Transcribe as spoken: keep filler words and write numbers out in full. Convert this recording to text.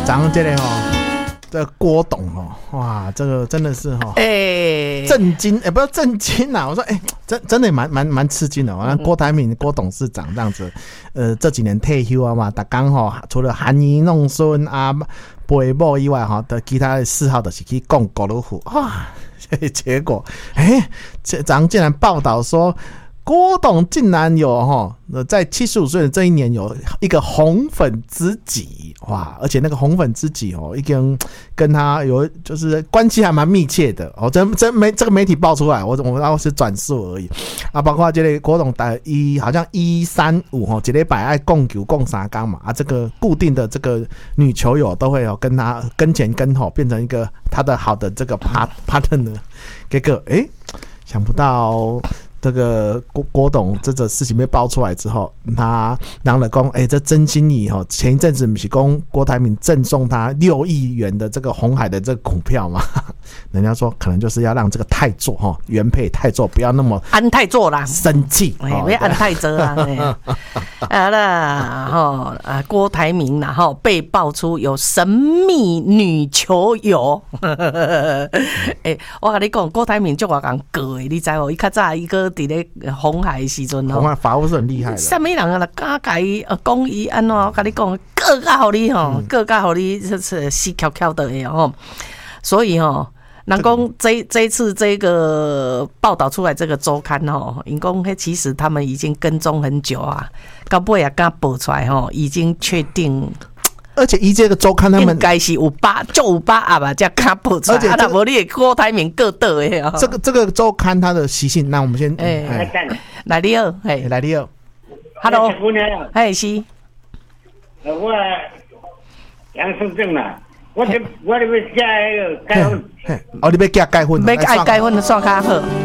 咱们这里哦，这郭董哦，哇，这个真的是哈，哎、 欸， 震惊，哎、欸，不是震惊呐，我说，哎、欸，真真的蛮蛮蛮吃惊的。那郭台铭郭董事长这样子，呃，这几年退休啊嘛，他刚好除了含饴弄孙啊、陪某以外哈，的其他的嗜好的是去讲高尔夫啊，结果，哎、欸，这咱竟然报道说。郭董竟然有哈，在七十五岁的这一年有一个红粉知己哇，而且那个红粉知己哦，已经跟他有就是关系还蛮密切的哦，真真没这个媒体爆出来，我我然后是转述而已啊，包括这个郭董打一好像一三五哈，一礼拜爱供球供三缸嘛啊，这个固定的这个女球友都会有跟他跟前跟后变成一个他的好的这个 part partner， 结果哎、欸，想不到。这个郭郭董这个事情被爆出来之后，他让了公哎，这真心意哈，前一阵子不是公郭台铭赠送他六亿元的这个鸿海的这个股票嘛，人家说可能就是要让这个太座哈原配太座不要那么安太座啦生气， 哎、欸，不要安太座啊，好啦哈啊，郭台铭然后被爆出有神秘女球友，哎、欸，我跟你讲，郭台铭就我讲过的，你知无？伊较早伊个。伫咧红海的时阵吼， 红海法务是很厉害的。 什么人啊？来敢甲伊呃讲伊安怎？我跟你讲，各家互你吼，各家互你就是死翘翘的吼。所以吼，人讲这这一次这个报道出来这个周刊吼，因讲迄其实他们已经跟踪很久啊，到尾也敢报出来吼，已经确定。 而且以这个周刊他们应该是有把就有把握吧，才敢报出来。而且啊，无你郭台铭各倒的啊。 这个这个周刊它的习性，那我们先哎，来你好，哎， 来你好 ，Hello， 哎是， 我杨胜正啦，我这我这要加那个结婚， 哦，你要加结婚， 要加结婚的算较好。